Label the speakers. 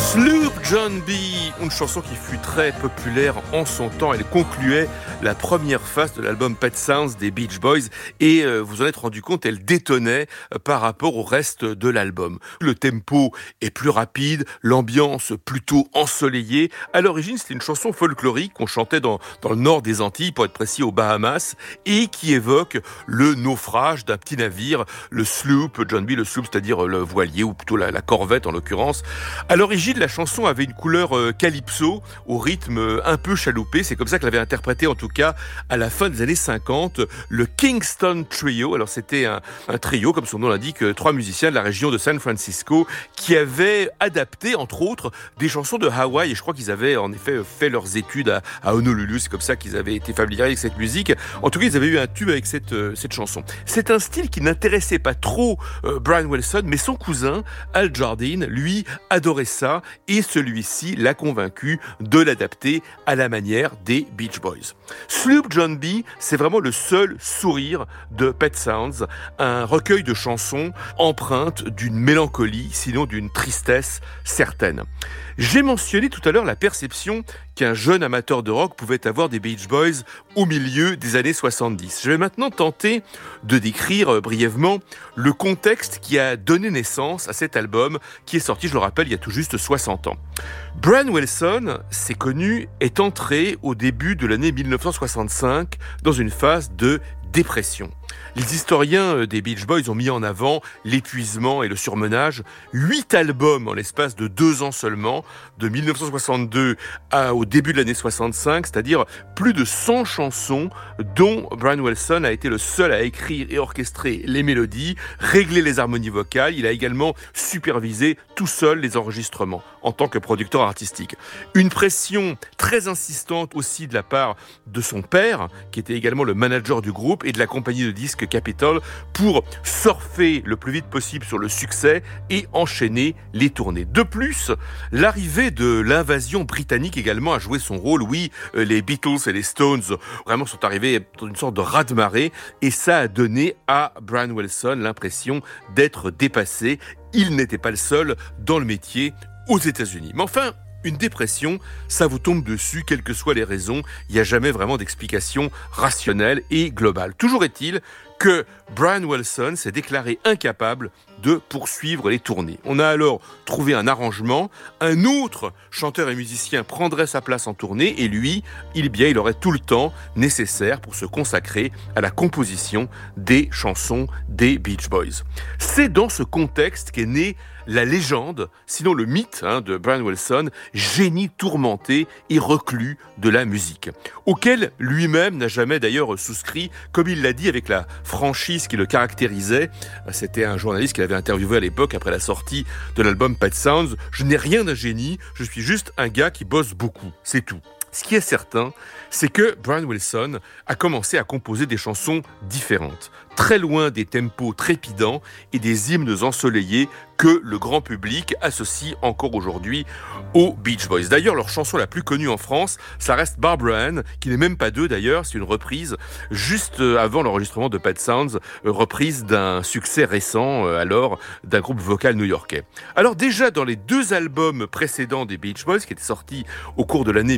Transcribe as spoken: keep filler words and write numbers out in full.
Speaker 1: Sloop John B, une chanson qui fut très populaire en son temps. Elle concluait la première phase de l'album Pet Sounds des Beach Boys et euh, vous en êtes rendu compte, elle détonnait euh, par rapport au reste de l'album. Le tempo est plus rapide, l'ambiance plutôt ensoleillée. À l'origine, c'était une chanson folklorique qu'on chantait dans, dans le nord des Antilles, pour être précis aux Bahamas, et qui évoque le naufrage d'un petit navire, le sloop John B, le sloop, c'est-à-dire le voilier, ou plutôt la, la corvette en l'occurrence. À l'origine, la chanson avait une couleur euh, calypso, au rythme euh, un peu chaloupé. C'est comme ça que l'avait interprété, en tout cas, à la fin des années cinquante, le Kingston Trio. Alors, c'était un, un trio, comme son nom l'indique, euh, trois musiciens de la région de San Francisco, qui avaient adapté, entre autres, des chansons de Hawaï. Et je crois qu'ils avaient, en effet, fait leurs études à, à Honolulu. C'est comme ça qu'ils avaient été familiers avec cette musique. En tout cas, ils avaient eu un tube avec cette, euh, cette chanson. C'est un style qui n'intéressait pas trop euh, Brian Wilson, mais son cousin, Al Jardine, lui, adorait ça. Et celui-ci l'a convaincu de l'adapter à la manière des Beach Boys. Sloop John B, c'est vraiment le seul sourire de Pet Sounds, un recueil de chansons empreintes d'une mélancolie, sinon d'une tristesse certaine. J'ai mentionné tout à l'heure la perception qu'un jeune amateur de rock pouvait avoir des Beach Boys au milieu des années soixante-dix. Je vais maintenant tenter de décrire brièvement le contexte qui a donné naissance à cet album qui est sorti, je le rappelle, il y a tout juste soixante ans. Brian Wilson, c'est connu, est entré au début de l'année dix-neuf cent soixante-cinq dans une phase de dépression. Les historiens des Beach Boys ont mis en avant l'épuisement et le surmenage. Huit albums en l'espace de deux ans seulement, de dix-neuf cent soixante-deux à, au début de l'année soixante-cinq, c'est-à-dire plus de cent chansons dont Brian Wilson a été le seul à écrire et orchestrer les mélodies, régler les harmonies vocales. Il a également supervisé tout seul les enregistrements en tant que producteur artistique. Une pression très insistante aussi de la part de son père, qui était également le manager du groupe, et de la compagnie de disques Capitol, pour surfer le plus vite possible sur le succès et enchaîner les tournées. De plus, l'arrivée de l'invasion britannique également a joué son rôle. Oui, les Beatles et les Stones vraiment sont arrivés dans une sorte de raz-de-marée et ça a donné à Brian Wilson l'impression d'être dépassé. Il n'était pas le seul dans le métier aux États-Unis. Mais enfin, une dépression, ça vous tombe dessus, quelles que soient les raisons. Il n'y a jamais vraiment d'explication rationnelle et globale. Toujours est-il que Brian Wilson s'est déclaré incapable de poursuivre les tournées. On a alors trouvé un arrangement. Un autre chanteur et musicien prendrait sa place en tournée et lui, il, bien, il aurait tout le temps nécessaire pour se consacrer à la composition des chansons des Beach Boys. C'est dans ce contexte qu'est née la légende, sinon le mythe hein, de Brian Wilson, génie tourmenté et reclus de la musique, auquel lui-même n'a jamais d'ailleurs souscrit, comme il l'a dit avec la franchise qui le caractérisait. C'était un journaliste qu'il avait interviewé à l'époque après la sortie de l'album Pet Sounds. Je n'ai rien d'un génie, je suis juste un gars qui bosse beaucoup, c'est tout. Ce qui est certain, c'est que Brian Wilson a commencé à composer des chansons différentes, très loin des tempos trépidants et des hymnes ensoleillés que le grand public associe encore aujourd'hui aux Beach Boys. D'ailleurs, leur chanson la plus connue en France, ça reste Barbara Ann, qui n'est même pas d'eux d'ailleurs, c'est une reprise juste avant l'enregistrement de Pet Sounds, reprise d'un succès récent alors d'un groupe vocal new-yorkais. Alors déjà dans les deux albums précédents des Beach Boys, qui étaient sortis au cours de l'année